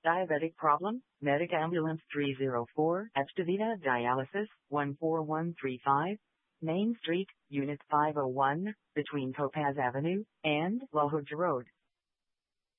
Diabetic problem, Medic Ambulance 304, Estevita Dialysis, 14135, Main Street, Unit 501, between Topaz Avenue and La Jolla Road.